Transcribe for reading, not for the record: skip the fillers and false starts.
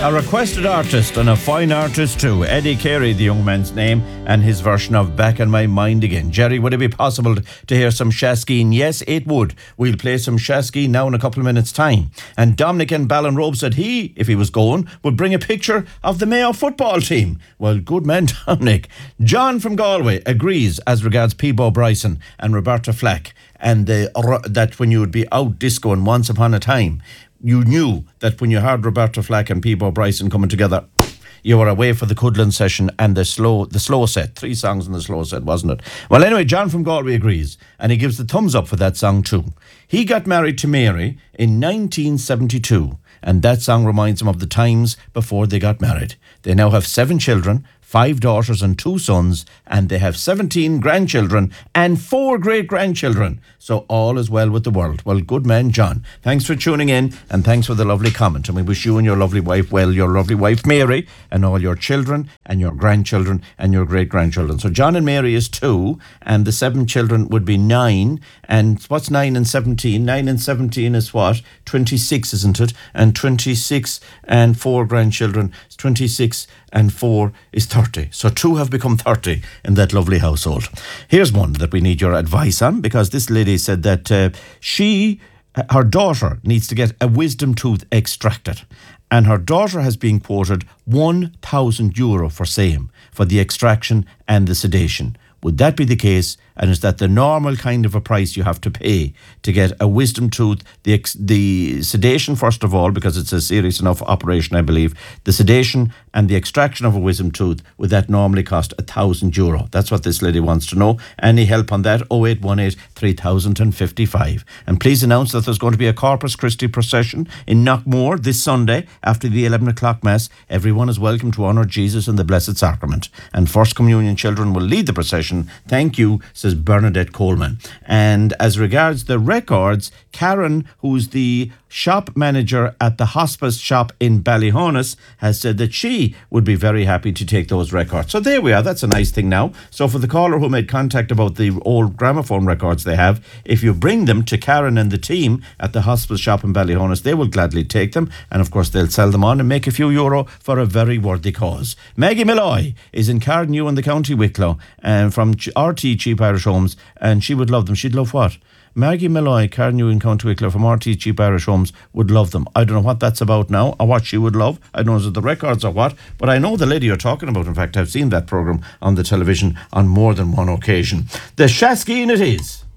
A requested artist and a fine artist too. Eddie Carey, the young man's name, and his version of Back in My Mind Again. Jerry, would it be possible to hear some Shaskeen? Yes, it would. We'll play some Shaskeen now in a couple of minutes' time. And Dominic in Ballinrobe said he, if he was going, would bring a picture of the Mayo football team. Well, good man, Dominic. John from Galway agrees as regards Peebo Bryson and Roberta Flack, and that when you would be out discoing once upon a time, you knew that when you heard Roberta Flack and Peebo Bryson coming together, you were away for the Cudlin session and the slow set. 3 songs in the slow set, wasn't it? Well, anyway, John from Galway agrees, and he gives the thumbs up for that song too. He got married to Mary in 1972, and that song reminds him of the times before they got married. They now have 7 children, 5 daughters and 2 sons, and they have 17 grandchildren and 4 great-grandchildren. So all is well with the world. Well, good man, John. Thanks for tuning in, and thanks for the lovely comment. And we wish you and your lovely wife well, your lovely wife Mary, and all your children and your grandchildren and your great-grandchildren. So John and Mary is 2, and the 7 children would be 9. And what's 9 and 17? 9 and 17 is what? 26, isn't it? And 26 and 4 grandchildren, 26 and 4 is 30. So 2 have become 30 in that lovely household. Here's one that we need your advice on, because this lady said that her daughter needs to get a wisdom tooth extracted. And her daughter has been quoted €1,000 for same, for the extraction and the sedation. Would that be the case? And is that the normal kind of a price you have to pay to get a wisdom tooth? The sedation, first of all, because it's a serious enough operation, I believe. The sedation and the extraction of a wisdom tooth, would that normally cost €1,000? That's what this lady wants to know. Any help on that? 0818 3055. And please announce that there's going to be a Corpus Christi procession in Knockmore this Sunday after the 11 o'clock Mass. Everyone is welcome to honour Jesus in the Blessed Sacrament. And First Communion children will lead the procession. Thank you, says Bernadette Coleman. And as regards the records, Karen, who's the shop manager at the hospice shop in Ballyhonus, has said that she would be very happy to take those records. So there we are. That's a nice thing now. So for the caller who made contact about the old gramophone records they have, if you bring them to Karen and the team at the hospice shop in Ballyhonus, they will gladly take them. And of course, they'll sell them on and make a few euro for a very worthy cause. Maggie Malloy is in Cardew in the County Wicklow, and from RT Cheap Irish Homes, and she would love them. She'd love what? Maggie Malloy, Cardew in County Wicklow from RT Cheap Irish Homes would love them. I don't know what that's about now or what she would love. I don't know if the records or what, but I know the lady you're talking about. In fact, I've seen that programme on the television on more than one occasion. The Shaskeen it is.